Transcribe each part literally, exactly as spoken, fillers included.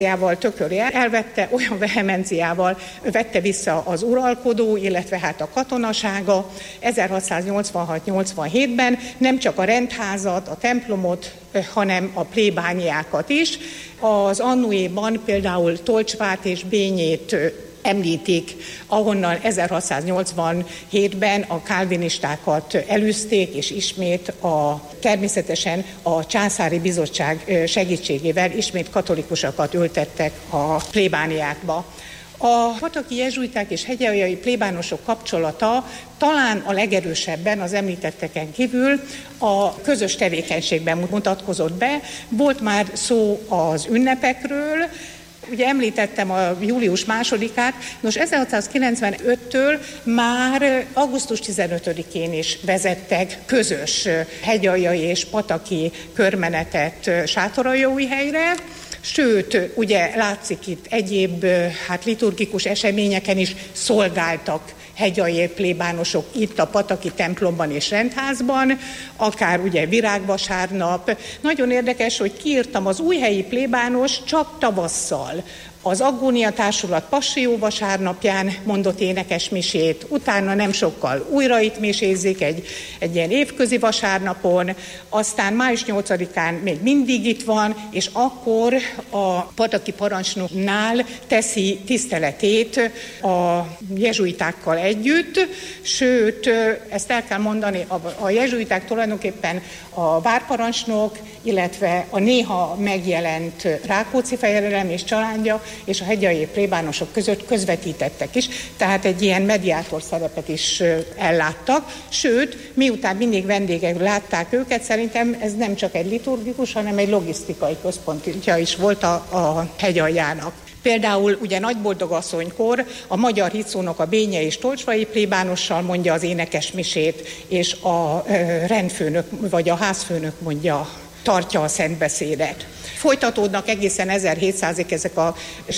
tököli elvette, olyan vehemenciával vette vissza az uralkodó, illetve hát a katonasága ezerhatszáznyolcvanhat nyolcvanhétben nem csak a rendházat, a templomot, hanem a plébániákat is. Az annuéban például Tolcsvát és Bényét említik, ahonnan ezerhatszáznyolcvanhétben a kálvinistákat elűzték, és ismét a, természetesen a császári bizottság segítségével ismét katolikusokat ültettek a plébániákba. A pataki jezsuiták és hegyaljai plébánosok kapcsolata talán a legerősebben az említetteken kívül a közös tevékenységben mutatkozott be. Volt már szó az ünnepekről, ugye említettem a július másodikát, nos ezerhatszázkilencvenöttől már augusztus tizenötödikén is vezettek közös hegyaljai és pataki körmenetet Sátoraljaújhelyre, sőt, ugye látszik itt egyéb hát liturgikus eseményeken is szolgáltak hegyaljai plébánosok itt a pataki templomban és rendházban, akár ugye virágvasárnap. Nagyon érdekes, hogy kiírtam, az újhelyi plébános csak tavasszal az Aggónia Társulat Passió vasárnapján mondott énekesmisét, utána nem sokkal újra itt misézik egy, egy ilyen évközi vasárnapon, aztán május nyolcadikán még mindig itt van, és akkor a pataki parancsnoknál teszi tiszteletét a jezsuitákkal együtt, sőt, ezt el kell mondani, a, a jezsuiták tulajdonképpen a várparancsnok, illetve a néha megjelent Rákóczi fejedelem és családja és a hegyaljai plébánosok között közvetítettek is, tehát egy ilyen mediátor szerepet is elláttak, sőt, miután mindig vendégek látták őket, szerintem ez nem csak egy liturgikus, hanem egy logisztikai központja is volt a, a hegyaljának. Például ugye Nagyboldogasszonykor a magyar hitszónok a Bényei és Tolcsvai plébánossal mondja az énekesmisét, és a rendfőnök vagy a házfőnök mondja, tartja a szentbeszédet. Folytatódnak egészen ezerhétszázig ezek a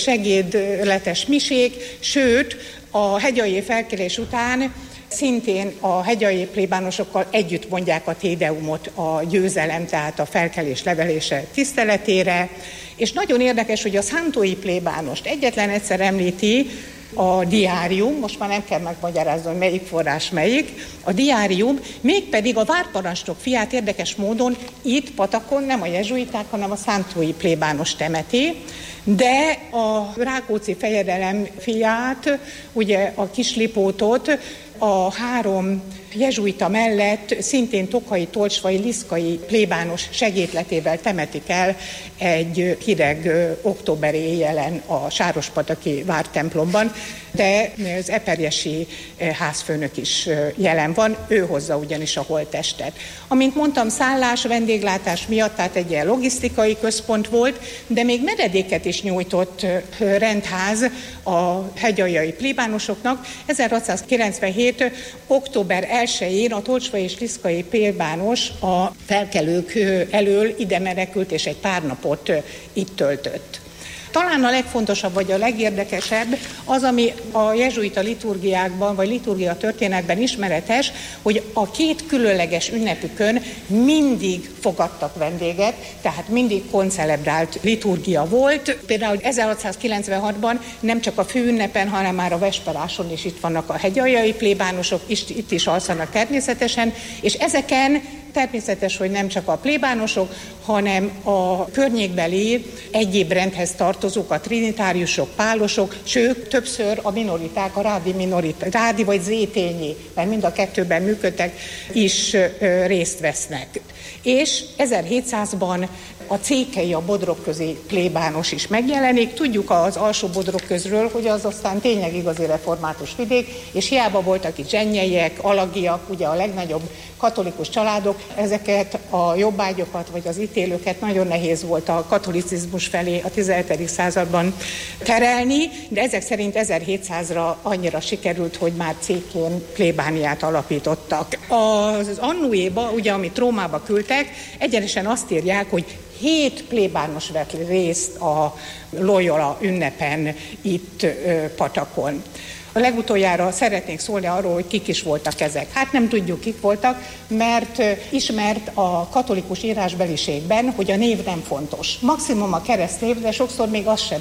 segédletes misék, sőt, a hegyaljai felkelés után szintén a hegyaljai plébánosokkal együtt mondják a tédeumot a győzelem, tehát a felkelés levelése tiszteletére, és nagyon érdekes, hogy a szántói plébánost egyetlen egyszer említi a diárium, most már nem kell megmagyarázni, hogy melyik forrás melyik, a diárium, mégpedig a várparancsnok fiát érdekes módon itt Patakon nem a jezsuiták, hanem a szántói plébános temeti, de a Rákóczi fejedelem fiát, ugye a Kislipótot a három jezsuita mellett szintén tokai, tolcsvai, liszkai plébános segédletével temetik el egy hideg októberi éjjelen a Sárospataki vártemplomban, de az eperjesi házfőnök is jelen van, ő hozza ugyanis a holttestet. Amint mondtam, szállás, vendéglátás miatt, tehát egy ilyen logisztikai központ volt, de még menedéket is nyújtott rendház a hegyaljai plébánosoknak. ezerhatszázkilencvenhét. október elsején a tolcsvai és liszkai plébános a felkelők elől ide menekült, és egy pár napot itt töltött. Talán a legfontosabb, vagy a legérdekesebb az, ami a jezsuita liturgiákban, vagy liturgia történetben ismeretes, hogy a két különleges ünnepükön mindig fogadtak vendéget, tehát mindig koncelebrált liturgia volt. Például ezerhatszázkilencvenhatban nem csak a főünnepen, hanem már a vesperáson is itt vannak a hegyaljai plébánosok, itt is alszanak természetesen, és ezeken természetes, hogy nem csak a plébánosok, hanem a környékbeli egyéb rendhez tartozók, a trinitáriusok, pálosok, sőt, többször a minoriták, a rádi minoriták, rádi vagy zétényi, mert mind a kettőben működtek, is részt vesznek. És ezerhétszázban a cékei, a bodrogközi plébános is megjelenik. Tudjuk az alsó bodrogközről, hogy az aztán tényleg igazi református vidék, és hiába voltak itt zsennyeiek, alagiak, ugye a legnagyobb katolikus családok, ezeket a jobbágyokat vagy az ítélőket nagyon nehéz volt a katolicizmus felé a tizenhetedik században terelni, de ezek szerint ezerhétszázra annyira sikerült, hogy már cékén plébániát alapítottak. Az annuéba, ugye amit Rómába küldtek, egyenesen azt írják, hogy hét plébános vett részt a Loyola ünnepen itt Patakon. A legutoljára szeretnék szólni arról, hogy kik is voltak ezek. Hát nem tudjuk, kik voltak, mert ismert a katolikus írásbeliségben, hogy a név nem fontos. Maximum a keresztnév, de sokszor még az sem